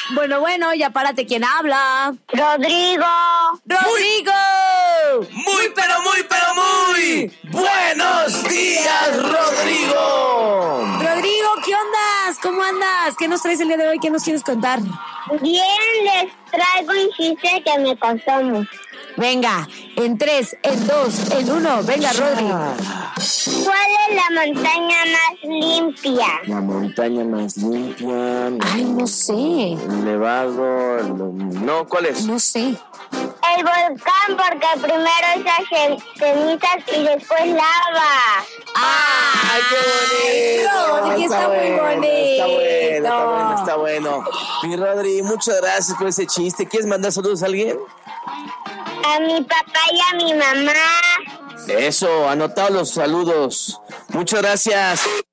Bueno, ya párate. ¿Quién habla? Rodrigo. ¡Rodrigo! Muy buenos días, Rodrigo. Rodrigo, ¿qué ondas? ¿Cómo andas? ¿Qué nos traes el día de hoy? ¿Qué nos quieres contar? Bien, les traigo un chiste que me contó mucho. Venga, en 3, en 2, en 1. Venga, Rodrigo. ¿Cuál es la montaña más limpia? La montaña más limpia. Ay, no sé. Nevado. No, ¿cuál es? No sé. El volcán, porque primero es cenizas y después lava. ¡Ay, qué bonito! Rodri, está muy bonito. Está bueno. Mi Rodri, muchas gracias por ese chiste. ¿Quieres mandar saludos a alguien? A mi papá y a mi mamá. Eso, anotado los saludos. Muchas gracias.